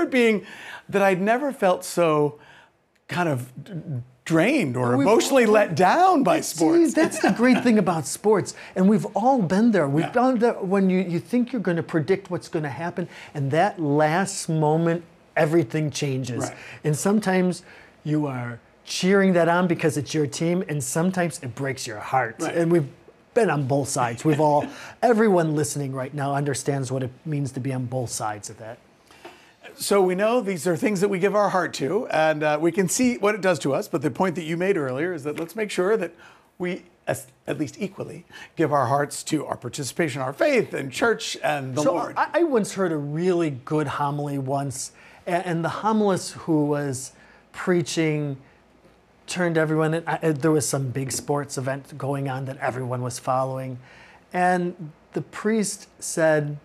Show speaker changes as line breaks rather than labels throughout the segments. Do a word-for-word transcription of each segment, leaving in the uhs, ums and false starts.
it being that I'd never felt so kind of drained or
We've
emotionally
all-
let down by
See,
sports.
that's the great thing about sports, and we've all been there. We've
Yeah.
done that when you, you think you're going to predict what's going to happen, and that last moment, everything changes.
Right.
And sometimes you are cheering that on because it's your team, and sometimes it breaks your heart.
Right.
And we've been on both sides. We've all, everyone listening right now understands what it means to be on both sides of that.
So we know these are things that we give our heart to, and uh, we can see what it does to us. But the point that you made earlier is that let's make sure that we, as, at least equally, give our hearts to our participation, our faith, and church, and the
so
Lord.
I, I once heard a really good homily once, and, and the homilist who was preaching turned everyone in. I, there was some big sports event going on that everyone was following, and the priest said,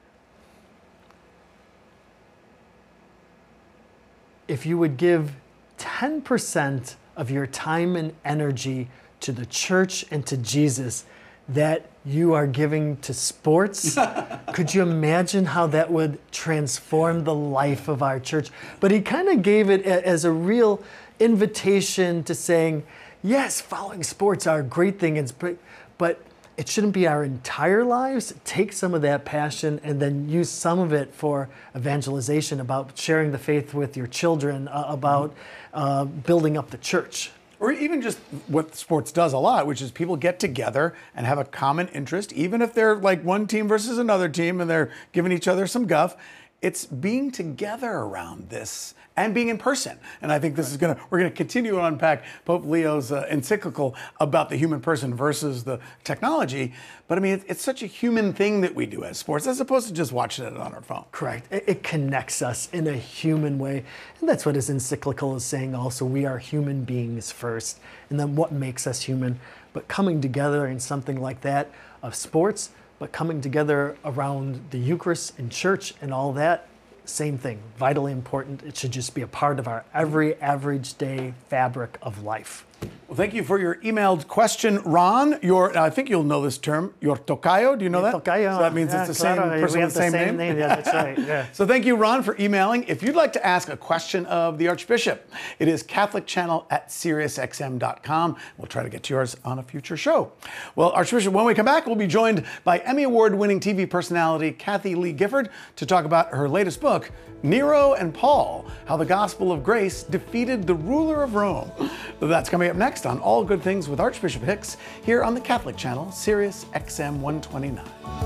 if you would give ten percent of your time and energy to the church and to Jesus that you are giving to sports, could you imagine how that would transform the life of our church? But he kind of gave it a- as a real invitation to saying, yes, following sports are a great thing, it's great, but it shouldn't be our entire lives. Take some of that passion and then use some of it for evangelization, about sharing the faith with your children, uh, about uh, building up the church.
Or even just what sports does a lot, which is people get together and have a common interest, even if they're like one team versus another team and they're giving each other some guff. It's being together around this and being in person. And I think this is gonna, we're gonna continue to unpack Pope Leo's uh, encyclical about the human person versus the technology. But I mean, it's, it's such a human thing that we do as sports, as opposed to just watching it on our phone.
Correct. It, it connects us in a human way. And that's what his encyclical is saying also. We are human beings first, and then what makes us human. But coming together in something like that of sports, but coming together around the Eucharist and church and all that, same thing, vitally important. It should just be a part of our every average day fabric of life.
Well, thank you for your emailed question, Ron. Your, I think you'll know this term, your tocayo. Do you know that?
Tocayo.
So that means
Yeah,
it's the
claro.
same person
We
with
have
the same, name?
Yeah, that's right. Yeah.
So thank you, Ron, for emailing. If you'd like to ask a question of the Archbishop, it is Catholic Channel at Sirius X M dot com. We'll try to get to yours on a future show. Well, Archbishop, when we come back, we'll be joined by Emmy Award-winning T V personality Kathy Lee Gifford to talk about her latest book, Nero and Paul, How the Gospel of Grace Defeated the Ruler of Rome. That's coming up next on All Good Things with Archbishop Hicks here on the Catholic Channel, Sirius X M one twenty-nine.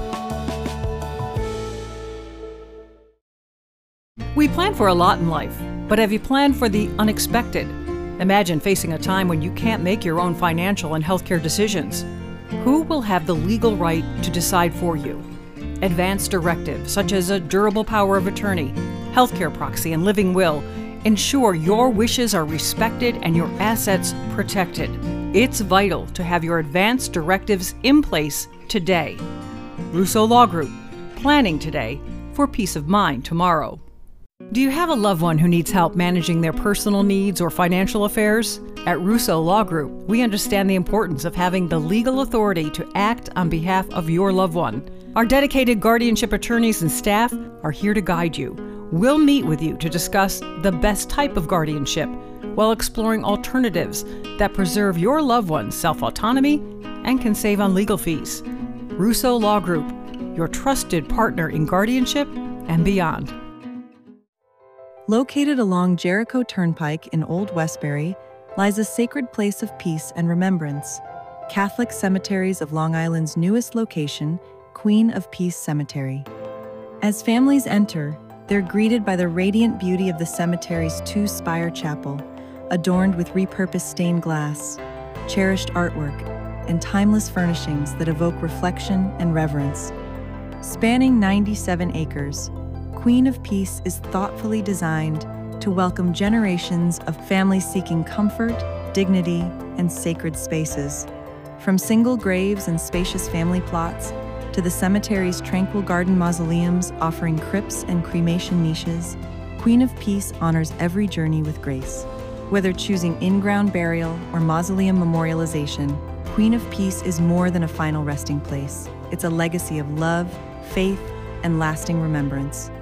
We plan for a lot in life, but have you planned for the unexpected? Imagine facing a time when you can't make your own financial and healthcare decisions. Who will have the legal right to decide for you? Advanced directives, such as a durable power of attorney, healthcare proxy, and living will, ensure your wishes are respected and your assets protected. It's vital to have your advanced directives in place today. Russo Law Group, planning today for peace of mind tomorrow. Do you have a loved one who needs help managing their personal needs or financial affairs? At Russo Law Group, we understand the importance of having the legal authority to act on behalf of your loved one. Our dedicated guardianship attorneys and staff are here to guide you. We'll meet with you to discuss the best type of guardianship while exploring alternatives that preserve your loved one's self-autonomy and can save on legal fees. Russo Law Group, your trusted partner in guardianship and beyond.
Located along Jericho Turnpike in Old Westbury lies a sacred place of peace and remembrance, Catholic Cemeteries of Long Island's newest location, Queen of Peace Cemetery. As families enter, they're greeted by the radiant beauty of the cemetery's two-spire chapel, adorned with repurposed stained glass, cherished artwork, and timeless furnishings that evoke reflection and reverence. Spanning ninety-seven acres, Queen of Peace is thoughtfully designed to welcome generations of families seeking comfort, dignity, and sacred spaces. From single graves and spacious family plots to the cemetery's tranquil garden mausoleums offering crypts and cremation niches, Queen of Peace honors every journey with grace. Whether choosing in-ground burial or mausoleum memorialization, Queen of Peace is more than a final resting place. It's a legacy of love, faith, and lasting remembrance.